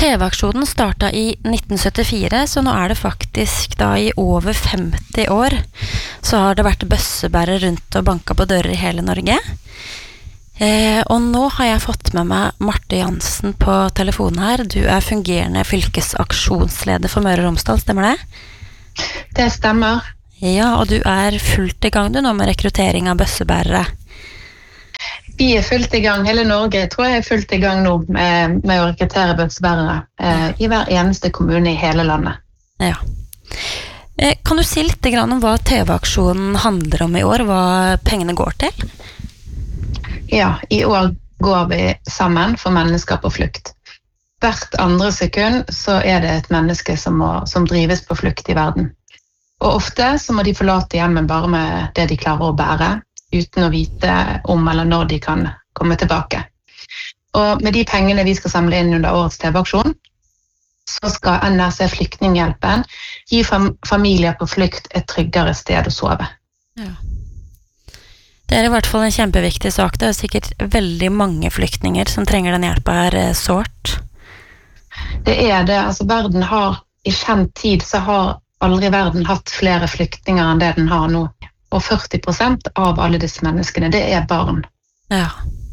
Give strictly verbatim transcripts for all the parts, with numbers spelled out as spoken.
T V-aksjonen startet i nitten syttifire, så nå er det faktisk da i over femti år så har det vært bøssebærere rundt og banket på dører i hele Norge. Eh, og nå har jeg fått med meg Marte Jansen på telefonen her. Du er fungerende fylkesaksjonsleder for Møre og Romsdal, stemmer det? Det stemmer. Ja, og du er fullt i gang du nå med rekruttering av bøssebærere. Vi er fullt i gang, hele Norge tror jeg er fullt i gang nå med, med å rekruttere bøssebærere eh, i hver eneste kommune i hele landet. Ja. Eh, kan du si litt grann om hva T V-aksjonen handler om i år, hva pengene går til? Ja, i år går vi sammen for mennesker på flukt. Hvert andre sekund så er det et menneske som, må, som drives på flukt i verden. Og ofte så må de forlate hjemmet bare med det de klarer å bære, uten å vite om eller når de kan komme tilbake. Og med de pengene vi skal samle inn under årets T V-aksjon, så skal N R C Flyktninghjelpen gi fam- familier på flukt et tryggere sted å sove. Ja. Det er i hvert fall en kjempeviktig sak. Det er sikkert veldig mange flyktninger som trenger den hjelpen her sårt. Det er det. Altså, verden har, i kjent tid så har aldri verden hatt flere flyktninger enn det den har nå. Og førti prosent av alle disse menneskene, det er barn. Ja.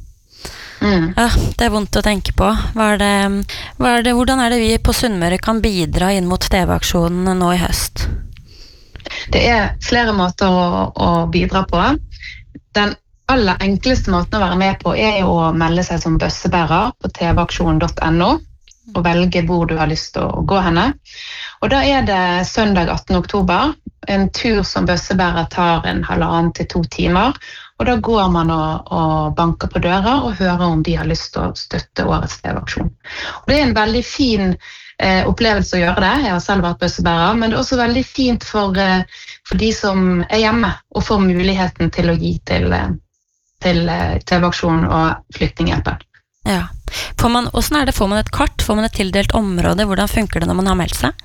Mm. Ja, det er vondt å tenke på. Hva er det, hva er det, hvordan er det vi på Sunnmøre kan bidra inn mot T V-aksjonen nå i høst? Det er flere måter å, å bidra på. Den aller enkleste måten å være med på er jo å melde seg som bøssebærer på t v aksjon punktum n o og velge hvor du har lyst til å gå henne. Og da er det søndag attende oktober, en tur som bøssebærer tar en halvannen til to timer, og da går man og, og banker på dører og hører om de har lyst til å støtte årets T V-aksjon. Og det er en veldig fin eh, opplevelse å gjøre det. Jeg har selv vært bøssebærer, men det er også veldig fint for, eh, for de som er hjemme og får muligheten til å gi til, eh, til eh, T V-aksjon og Flyktninghjelpen. Ja. Får man, hvordan er det? Får man et kart? Får man et tildelt område? Hvordan funker det når man har meldt seg?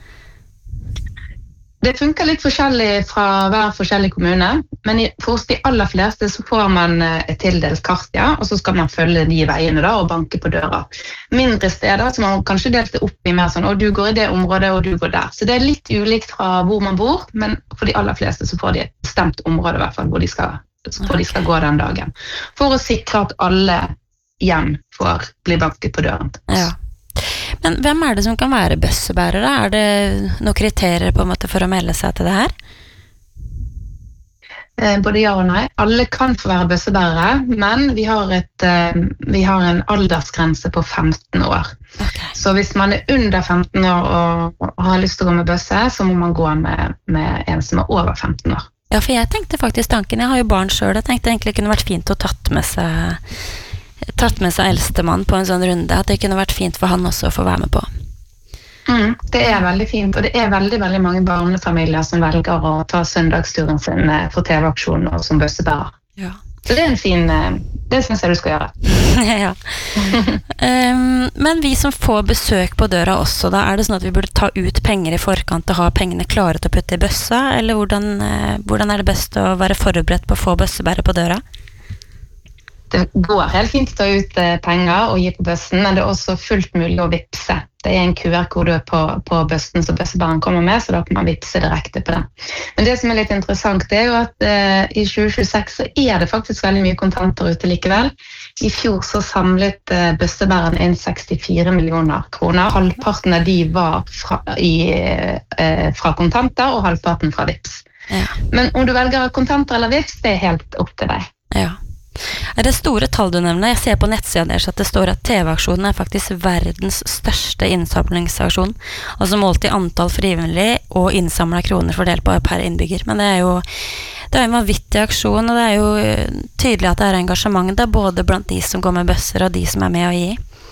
Det funker litt forskjellig fra hver forskjellig kommune, men for oss de aller fleste så får man et tildelt kart, ja, og så skal man følge de veiene da, og banke på døra. Mindre steder så man kanskje delt det opp i mer sånn, og du går i det området, og du går der. Så det er litt ulikt fra hvor man bor, men for de aller fleste så får de et bestemt område i hvert fall, hvor de skal, hvor de skal gå den dagen. For å sikre at alle hjem får bli banket på døren. Ja. Men hvem er det som kan være bøssebærere? Er det noen kriterier på en måte for å melde seg til det her? Eh, både ja og nei. Alle kan få være bøssebærere, men vi har, et, eh, vi har en aldersgrense på femten år. Okay. Så hvis man er under femten år og, og har lyst til å gå med bøsse, så må man gå med, med en som er over femten år. Ja, for jeg tenkte faktisk tanken, jeg har jo barn selv, jeg tenkte egentlig det kunne vært fint å tatt med seg tatt med seg eldstemann på en sånn runde, at det kunne vært fint for han også å få være med på. Mm, det er veldig fint, og det er veldig, veldig mange barnefamilier som velger å ta søndagsturen sin for T V-aksjonen og som bøssebærer. Ja. Så det er en fin, det synes jeg du skal gjøre. Ja. um, men vi som får besøk på døra også, da er det sånn at vi burde ta ut penger i forkant og ha pengene klare til å putte i bøssa, eller hvordan, uh, hvordan er det best å være forberedt på å få bøssebærer på døra? Det går helt fint å ta ut penger og gi på bøssen, men det er også fullt mulig å vipse. Det er en Q R-kode på, på bøssen som bøssebæreren kommer med, så da kan man vipse direkte på den. Men det som er litt interessant, det er jo at eh, i tjue tjueseks så er det faktisk veldig mye kontanter ute likevel. I fjor så samlet eh, bøssebæreren inn sekstifire millioner kroner. Halvparten av de var fra, i, eh, fra kontanter, og halvparten fra vips. Ja. Men om du velger kontanter eller vips, det er helt opp til deg. Ja. Er det store tall du nevner? Jeg ser på nettsiden deres at det står at T V-aksjonen er faktisk verdens største innsamlingsaksjon, altså målt i antall frivillig og innsamlet kroner fordelt på per innbygger. Men det er jo det er en vanvittig aksjon, og det er jo tydelig at det er engasjement der, både blant de som går med bøsser og de som er med å gi.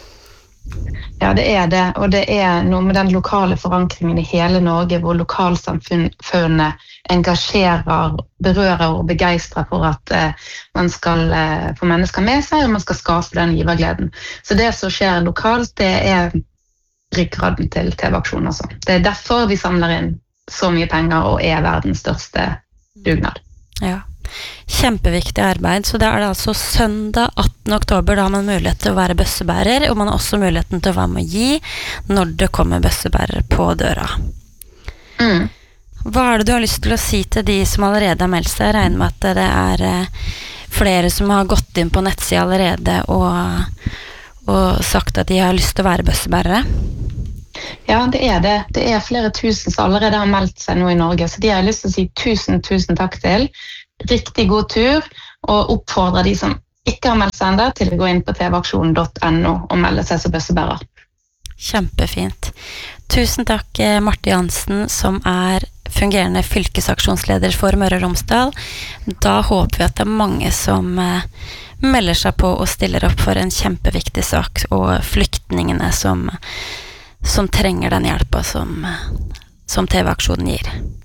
Ja, det er det, og det er noe med den lokale forankringen i hele Norge, hvor lokalsamfunnet engasjerer, berører og begeistrer for at eh, man skal eh, få mennesker med seg, og man skal skape den givergleden. Så det som skjer lokalt, det er ryggraden til T V-aksjonen. Altså. Det er derfor vi samler inn så mye penger og er verdens største dugnad. Ja. Kjempeviktig arbeid, så da er det altså søndag attende oktober, da har man mulighet til å være bøssebærer, og man har også muligheten til å være med å gi når det kommer bøssebærere på døra. Mm. Hva er det du har lyst til å si til de som allerede har meldt seg? Jeg regner med at det er eh, flere som har gått inn på nettsida allerede og, og sagt at de har lyst til å være bøssebærere. Ja, det er det. Det er flere tusen som allerede har meldt seg nå i Norge, så de har jeg lyst til å si tusen, tusen takk til. Riktig god tur, og oppfordrer de som ikke har meldt seg enda til å gå inn på tvaksjonen punktum no og melde seg som bøssebærer. Kjempefint. Tusen takk, Marte Jansen, som er fungerende fylkesaksjonsleder for Møre og Romsdal. Da håper vi at det er mange som eh, melder seg på og stiller opp for en kjempeviktig sak, og flyktningene som, som trenger den hjelpa som, som T V-aksjonen gir.